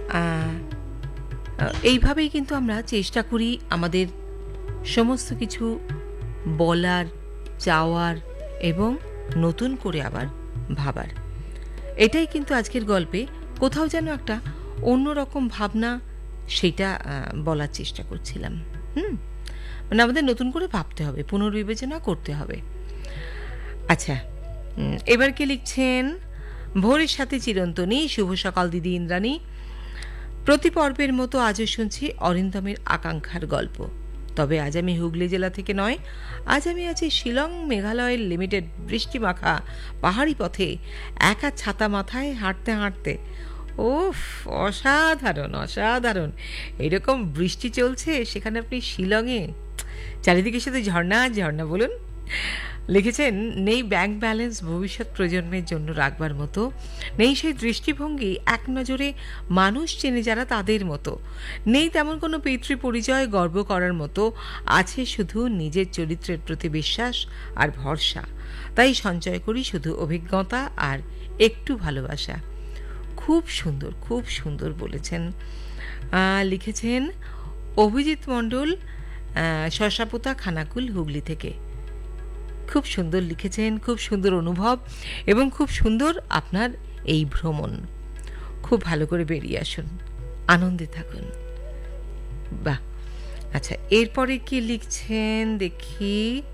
এইভাবেই কিন্তু আমরা চেষ্টা করি আমাদের সমস্ত কিছু বলার, চাওয়ার এবং নতুন করে আবার ভাবার। এটাই কিন্তু আজকের গল্পে কোথাও যেন একটা অন্যরকম ভাবনা, সেটা বলার চেষ্টা করছিলাম। মানে আমাদের নতুন করে ভাবতে হবে, পুনর্বিবেচনা করতে হবে। আচ্ছা, এবার কে লিখছেন? ভোরের সাথে চিরন্তনী। শুভ সকাল দিদি ইন্দ্রাণী। প্রতি পর্বের মতো আজও শুনছি অরিন্দমের আকাঙ্ক্ষার গল্প। তবে আজ আমি হুগলি জেলা থেকে নয়, আজ আমি আছি শিলং মেঘালয়ের লিমিটেড বৃষ্টিমাখা পাহাড়ি পথে একা ছাতা মাথায় হাঁটতে হাঁটতে। ওফ, অসাধারণ অসাধারণ! এরকম বৃষ্টি চলছে সেখানে আপনি শিলংয়ে, চারিদিকে শুধু ঝর্ণা ঝর্ণা। বলুন, লিখেছেন নেই ব্যাংক ব্যালেন্স ভবিষ্যৎ প্রজন্মের জন্য রাখবার মতো, নেই সেই দৃষ্টিভঙ্গি এক নজরে মানুষ চেনে যারা তাদের মতো, নেই তেমন কোনো পিতৃ পরিচয় গর্ব করার মতো, আছে শুধু নিজের চরিত্রের প্রতি বিশ্বাস আর ভরসা। তাই সঞ্চয় করি শুধু অভিজ্ঞতা আর একটু ভালোবাসা। খুব সুন্দর, খুব সুন্দর বলেছেন। লিখেছেন অভিজিৎ মণ্ডল, শশাপোতা খানাকুল, হুগলি থেকে। খুব সুন্দর লিখেছেন, খুব সুন্দর অনুভব এবং খুব সুন্দর আপনার এই ভ্রমণ। খুব ভালো করে বেরিয়ে আসুন, আনন্দে থাকুন। বাহ! আচ্ছা, এরপরে কি লিখছেন দেখি?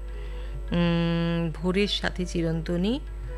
ভোরের সাথে চিরন্তনী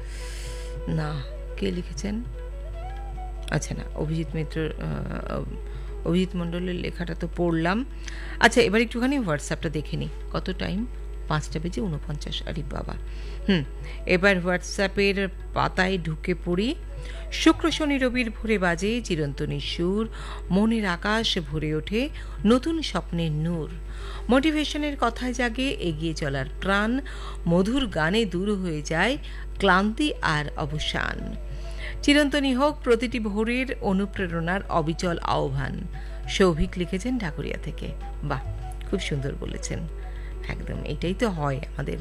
না, কে লিখেছেন? আচ্ছা, না, অভিজিৎ মিত্র, অভিজিৎ মণ্ডলের লেখাটা তো পড়লাম। আচ্ছা, এবার একটুখানি হোয়াটসঅ্যাপটা দেখে নিই। কত টাইম? 5:49। আরে বাবা! এবার হোয়াটসঅ্যাপের পাতায় ঢুকে পড়ি। শুক্র শনি রবির ভোরে বাজে চিরন্তনী সুর, মনের আকাশ ভরে ওঠে নতুন স্বপ্নের নূর, মোটিভেশনের কথায় জাগে এগিয়ে চলার প্রাণ, মধুর গানে দূর হয়ে যায় ক্লান্তি আর অবসান। চিরন্তনী হোক প্রতিটি ভোরের অনুপ্রেরণার অবিচল আহ্বান। সৌভিক লিখেছেন ঢাকুরিয়া থেকে। বাহ, খুব সুন্দর বলেছেন। একদম এটাই তো হয় আমাদের।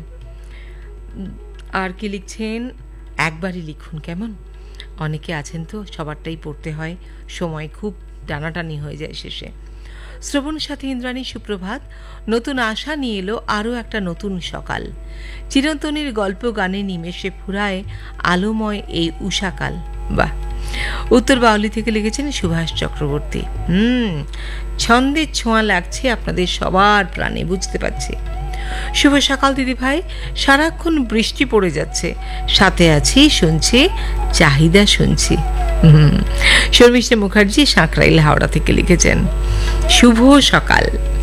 আর কি লিখছেন? একবারই লিখুন কেমন? অনেকে আছেন তো সবারটাই পড়তে হয়, সময় খুব টানাটানি হয়ে যায় শেষে। শ্রবণ সাথী ইন্দ্রাণী, সুপ্রভাত। নতুন আশা নিয়ে এলো আরও একটা নতুন সকাল। চিরন্তনীর গল্প গানে নিমেষে ফুরায় আলোময় এই উষাকাল। বাহ! উত্তর বাউলি থেকে লিখেছেন সুভাষ চক্রবর্তী। ছন্দের ছোঁয়া লাগছে আপনাদের সবার প্রাণে, বুঝতে পারছি। শুভ সকাল দিদি ভাই। সারাক্ষণ বৃষ্টি পড়ে যাচ্ছে, সাথে আছি, শুনছি, চাহিদা শুনছি। শর্মিষ্ঠা মুখার্জি সাঁকরাইল হাওড়া থেকে লিখেছেন শুভ সকাল।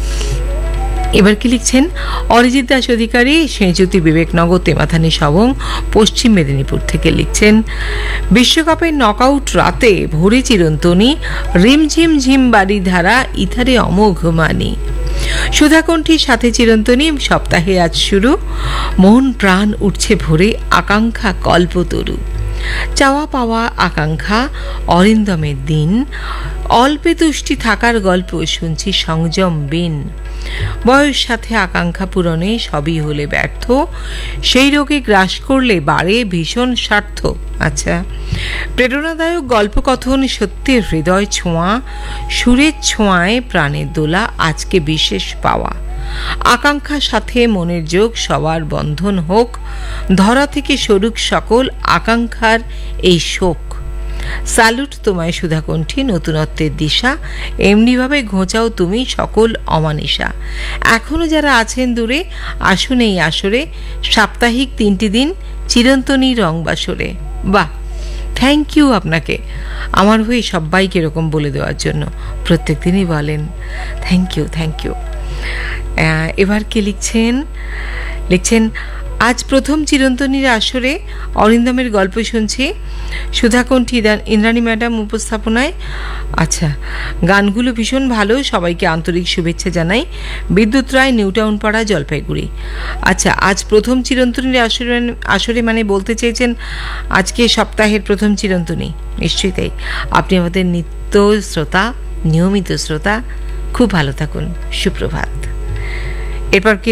এবার কি লিখছেন? অরিজিৎ দাস অধিকারী, সেঁচুতি বিবেকনগর তেমাথানি সবং, পশ্চিম মেদিনীপুর থেকে লিখছেন বিশ্বকাপের নকআউট রাতে ভোরে চিরন্তনী, রিমঝিম ঝিম বাড়ি ধারা ইথারে অমোঘ মানি। সুধাকণ্ঠীর সাথে চিরন্তনী, সপ্তাহে আজ শুরু, মন প্রাণ উঠছে ভোরে, আকাঙ্ক্ষা কল্পতরু। চাওয়া পাওয়া আকাঙ্ক্ষা, অরিন্দমের দিন, অল্পে তুষ্টি থাকার গল্প শুনছি সংযম বিন। বয়স সাথে আকাঙ্ক্ষা পূরণে সবই হলে ব্যর্থ, সেই রোগে গ্রাস করলে বাড়ে ভীষণ স্বার্থ। আচ্ছা, প্রেরণাদায়ক গল্পকথন, সত্যের হৃদয় ছোঁয়া, সুরের ছোঁয়ায় প্রাণের দোলা আজকে বিশেষ পাওয়া। আকাঙ্ক্ষার সাথে মনের যোগ, সবার বন্ধন হোক, ধরা থেকে সরুক সকল আকাঙ্ক্ষার এই শোক। স্যালুট তোমায় সুধাকণ্ঠী, নতুনত্বের দিশা, এমনিভাবে ঘোচাও তুমি সকল অমানিসা। এখনো যারা আছেন দূরে, আসুন এই আসরে, সাপ্তাহিক 3টি দিন চিরন্তনী রংবাসরে। বাহ, থ্যাংক ইউ আপনাকে আমার হয়ে সবাইকে এরকম বলে দেওয়ার জন্য। প্রত্যেক দিনই বলেন। Thank you, thank you. এবার কে লিখছেন? লিখছেন আজ প্রথম চিরন্তনীর আসরে অরিন্দমের গল্প শুনছি, সুধাকণ্ঠী ইন্দ্রাণী ম্যাডাম উপস্থাপনায়। আচ্ছা, গানগুলো ভীষণ ভালো, সবাইকে আন্তরিক শুভেচ্ছা জানাই। বিদ্যুৎ রায়, নিউটাউন পাড়া, জলপাইগুড়ি। আচ্ছা, আজ প্রথম চিরন্তনীর আসরে মানে বলতে চেয়েছেন আজকে সপ্তাহের প্রথম চিরন্তনী। নিশ্চয়ই তাই। আপনি আমাদের নিত্য শ্রোতা, নিয়মিত শ্রোতা। খুব ভালো থাকুন। সুপ্রভাত। এরপর